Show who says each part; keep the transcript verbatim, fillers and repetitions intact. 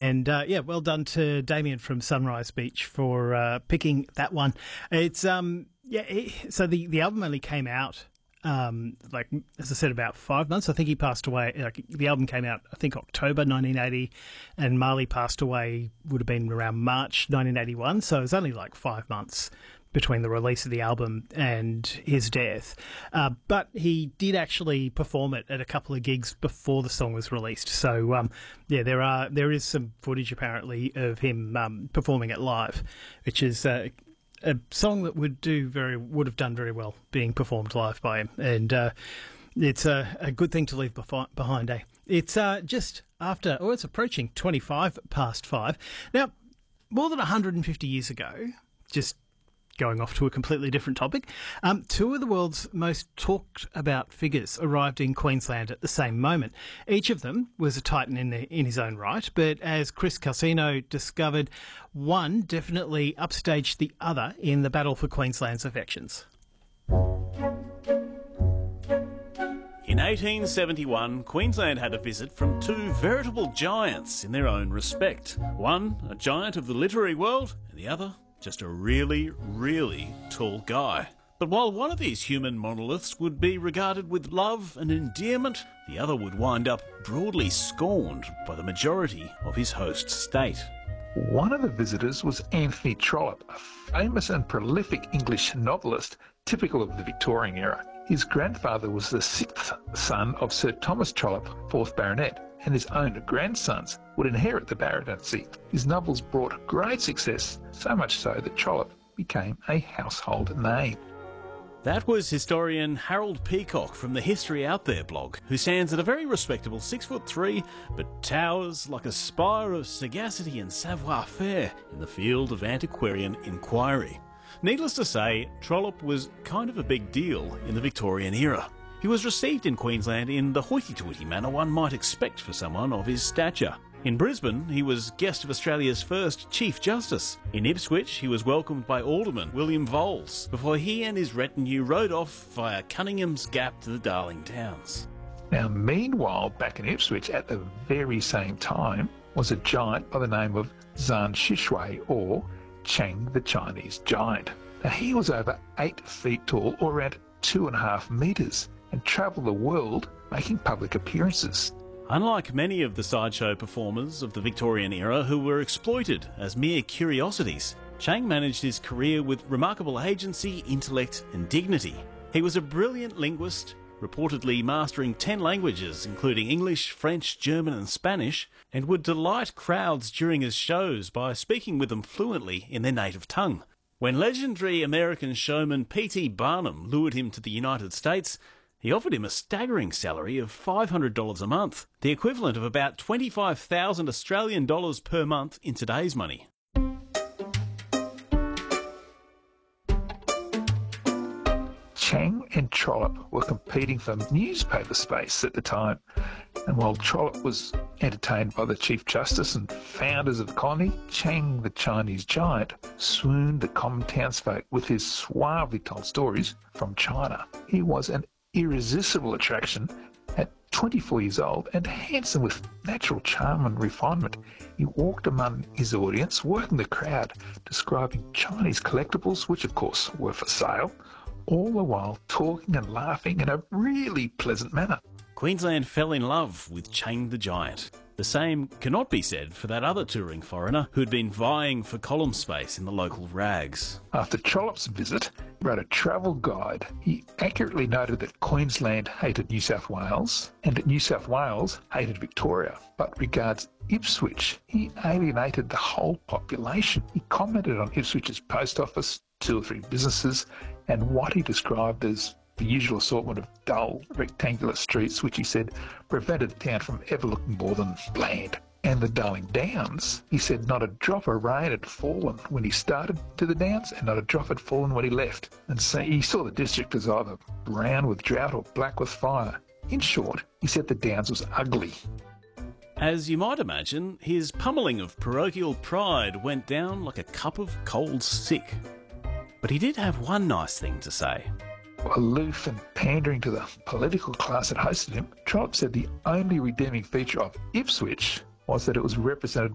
Speaker 1: And uh, yeah, well done to Damien from Sunrise Beach for uh, picking that one. It's um yeah, it, so the the album only came out. Um, like, as I said, about five months. I think he passed away. Like, the album came out, I think, October nineteen eighty, and Marley passed away, would have been around March nineteen eighty-one. So it was only like five months between the release of the album and his death. Uh, but he did actually perform it at a couple of gigs before the song was released. So, um, yeah, there are there is some footage apparently of him um, performing it live, which is uh, a song that would do very would have done very well being performed live by him, and uh, it's a, a good thing to leave befi- behind. Eh? It's uh, just after, or oh, it's approaching twenty-five past five. Now, more than one hundred fifty years ago, just going off to a completely different topic, um, two of the world's most talked about figures arrived in Queensland at the same moment. Each of them was a titan in, the, in his own right, but as Chris Calcino discovered, one definitely upstaged the other in the battle for Queensland's affections.
Speaker 2: In eighteen seventy-one, Queensland had a visit from two veritable giants in their own respect. One, a giant of the literary world, and the other, just a really, really tall guy. But while one of these human monoliths would be regarded with love and endearment, the other would wind up broadly scorned by the majority of his host state.
Speaker 3: One of the visitors was Anthony Trollope, a famous and prolific English novelist typical of the Victorian era. His grandfather was the sixth son of Sir Thomas Trollope, fourth Baronet, and his own grandsons would inherit the baronetcy. His novels brought great success, so much so that Trollope became a household name.
Speaker 2: That was historian Harold Peacock from the History Out There blog, who stands at a very respectable six foot three, but towers like a spire of sagacity and savoir-faire in the field of antiquarian inquiry. Needless to say, Trollope was kind of a big deal in the Victorian era. He was received in Queensland in the hoity-toity manner one might expect for someone of his stature. In Brisbane, he was guest of Australia's first Chief Justice. In Ipswich, he was welcomed by Alderman William Voles before he and his retinue rode off via Cunningham's Gap to the Darling Downs.
Speaker 3: Now, meanwhile, back in Ipswich at the very same time was a giant by the name of Zhang Shishui, or Chang the Chinese Giant. Now, he was over eight feet tall, or around two and a half metres, and travelled the world making public appearances.
Speaker 2: Unlike many of the sideshow performers of the Victorian era who were exploited as mere curiosities, Chang managed his career with remarkable agency, intellect and dignity. He was a brilliant linguist, reportedly mastering ten languages including English, French, German and Spanish, and would delight crowds during his shows by speaking with them fluently in their native tongue. When legendary American showman P T Barnum lured him to the United States, he offered him a staggering salary of five hundred dollars a month, the equivalent of about twenty-five thousand Australian dollars per month in today's money.
Speaker 3: Chang and Trollope were competing for newspaper space at the time, and while Trollope was entertained by the Chief Justice and founders of the colony, Chang the Chinese Giant swooned the common townsfolk with his suavely told stories from China. He was an irresistible attraction. At twenty-four years old and handsome with natural charm and refinement, he walked among his audience, working the crowd, describing Chinese collectibles, which of course were for sale, all the while talking and laughing in a really pleasant manner.
Speaker 2: Queensland fell in love with Chang the Giant. The same cannot be said for that other touring foreigner who'd been vying for column space in the local rags.
Speaker 3: After Trollope's visit, he wrote a travel guide. He accurately noted that Queensland hated New South Wales and that New South Wales hated Victoria. But regards Ipswich, he alienated the whole population. He commented on Ipswich's post office, two or three businesses, and what he described as the usual assortment of dull, rectangular streets, which he said prevented the town from ever looking more than bland. And the Darling Downs, he said not a drop of rain had fallen when he started to the Downs, and not a drop had fallen when he left. And so he saw the district as either brown with drought or black with fire. In short, he said the Downs was ugly.
Speaker 2: As you might imagine, his pummelling of parochial pride went down like a cup of cold sick. But he did have one nice thing to say.
Speaker 3: Aloof and pandering to the political class that hosted him, Trollope said the only redeeming feature of Ipswich was that it was represented